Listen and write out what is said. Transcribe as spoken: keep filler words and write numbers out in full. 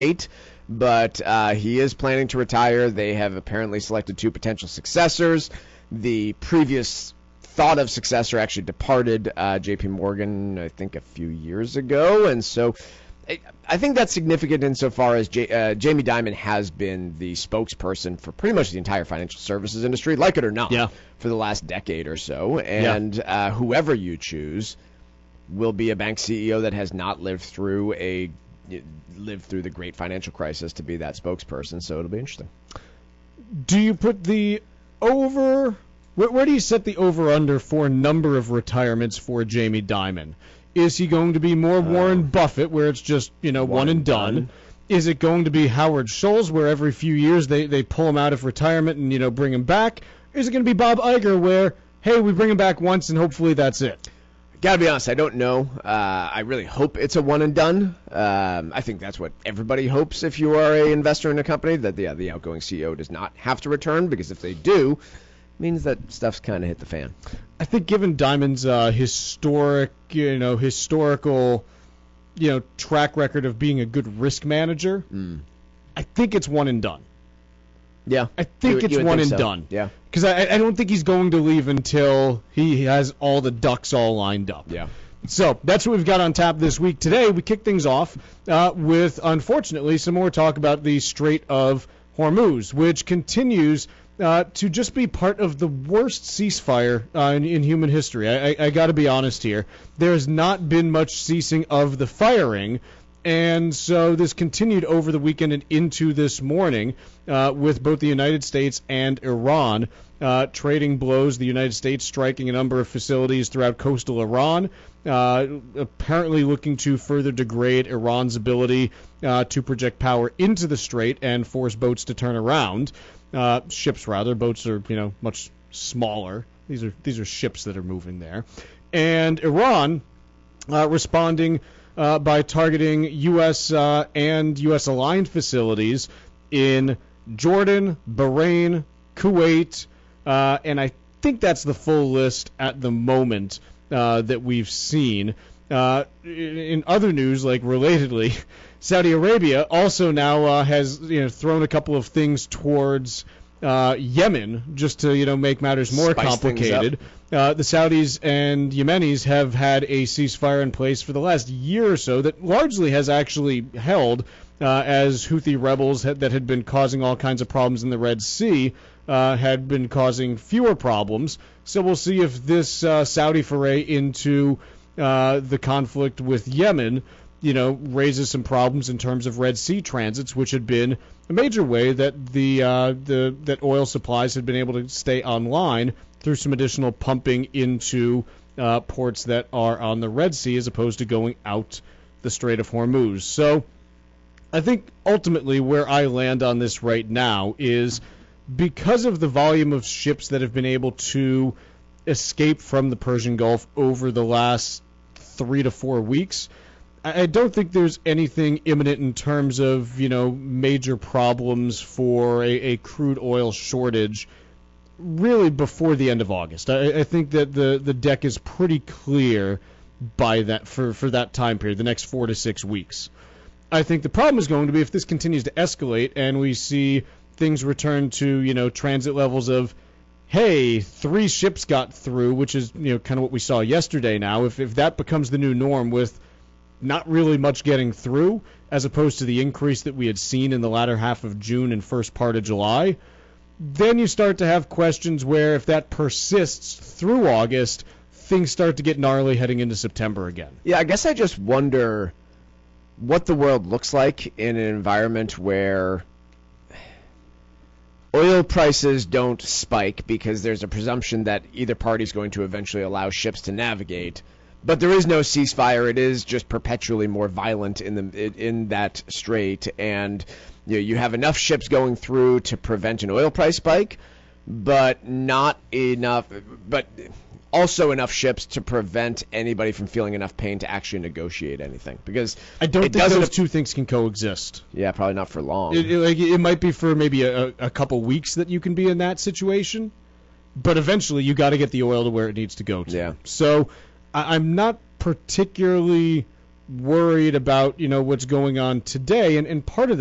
eight, but uh, he is planning to retire. They have apparently selected two potential successors. The previous thought of successor actually departed uh, J P Morgan, I think, a few years ago, and so I think that's significant insofar as J- uh, Jamie Dimon has been the spokesperson for pretty much the entire financial services industry, like it or not, yeah. for the last decade or so. And yeah. uh, whoever you choose will be a bank C E O that has not lived through a lived through the great financial crisis to be that spokesperson. So it'll be interesting. Do you put the over? Where, where do you set the over/under for number of retirements for Jamie Dimon? Is he going to be more Warren uh, Buffett, where it's just, you know, one, one and done? done? Is it going to be Howard Schultz, where every few years they, they pull him out of retirement and, you know, bring him back? Is it going to be Bob Iger, where, hey, we bring him back once and hopefully that's it? Gotta be honest, I don't know. Uh, I really hope it's a one and done. Um, I think that's what everybody hopes if you are a investor in a company, that the, uh, the outgoing C E O does not have to return, because if they do, means that stuff's kind of hit the fan. I think given Dimon's uh, historic, you know, historical, you know, track record of being a good risk manager, mm. I think it's one and done. Yeah. I think you, it's you one think and so. done. Yeah. Because I, I don't think he's going to leave until he has all the ducks all lined up. Yeah. So that's what we've got on tap this week. Today we kick things off uh, with, unfortunately, some more talk about the Strait of Hormuz, which continues Uh, to just be part of the worst ceasefire uh, in, in human history. I, I, I got to be honest here. There has not been much ceasing of the firing, and so this continued over the weekend and into this morning uh, with both the United States and Iran uh, trading blows, the United States striking a number of facilities throughout coastal Iran, uh, apparently looking to further degrade Iran's ability uh, to project power into the strait and force boats to turn around. Uh, ships, rather. Boats are, you know, much smaller. These are these are ships that are moving there. And Iran uh, responding uh, by targeting U S uh, and U S aligned facilities in Jordan, Bahrain, Kuwait, uh, and I think that's the full list at the moment uh, that we've seen. Uh, in other news, like relatedly, Saudi Arabia also now uh, has you know thrown a couple of things towards uh, Yemen just to you know make matters more Spice complicated. Uh, the Saudis and Yemenis have had a ceasefire in place for the last year or so that largely has actually held uh, as Houthi rebels had, that had been causing all kinds of problems in the Red Sea uh, had been causing fewer problems. So we'll see if this uh, Saudi foray into uh, the conflict with Yemen you know, raises some problems in terms of Red Sea transits, which had been a major way that the uh, the that oil supplies had been able to stay online through some additional pumping into uh, ports that are on the Red Sea as opposed to going out the Strait of Hormuz. So I think ultimately where I land on this right now is because of the volume of ships that have been able to escape from the Persian Gulf over the last three to four weeks, I don't think there's anything imminent in terms of, you know, major problems for a, a crude oil shortage really before the end of August. I, I think that the, the deck is pretty clear by that for, for that time period, the next four to six weeks. I think the problem is going to be if this continues to escalate and we see things return to, you know, transit levels of, hey, three ships got through, which is, you know, kind of what we saw yesterday now. If if that becomes the new norm with not really much getting through, as opposed to the increase that we had seen in the latter half of June and first part of July, then you start to have questions where if that persists through August, things start to get gnarly heading into September again. Yeah, I guess I just wonder what the world looks like in an environment where oil prices don't spike because there's a presumption that either party is going to eventually allow ships to navigate. But there is no ceasefire. It is just perpetually more violent in the in that strait, and you know, you have enough ships going through to prevent an oil price spike, but not enough. But also enough ships to prevent anybody from feeling enough pain to actually negotiate anything. Because I don't it think doesn't, those two things can coexist. Yeah, probably not for long. It, it, like, it might be for maybe a, a couple weeks that you can be in that situation, but eventually you got to get the oil to where it needs to go to. Yeah. So I'm not particularly worried about, you know, what's going on today. And, and part of